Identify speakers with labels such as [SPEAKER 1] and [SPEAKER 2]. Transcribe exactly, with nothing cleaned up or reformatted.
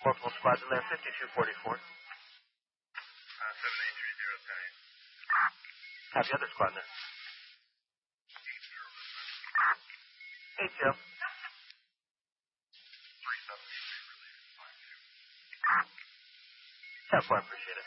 [SPEAKER 1] Multiple squads in there, fifty-two forty-four.
[SPEAKER 2] Uh, seven eight three zero, ten.
[SPEAKER 1] Have the other squad in there. eight zero.
[SPEAKER 2] three seven eight three, relief, five two.
[SPEAKER 1] ten four, appreciate it.